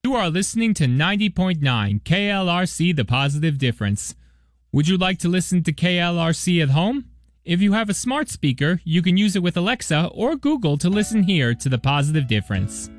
You are listening to 90.9 KLRC The Positive Difference. Would you like to listen to KLRC at home? If you have a smart speaker, you can use it with Alexa or Google to listen here to The Positive Difference.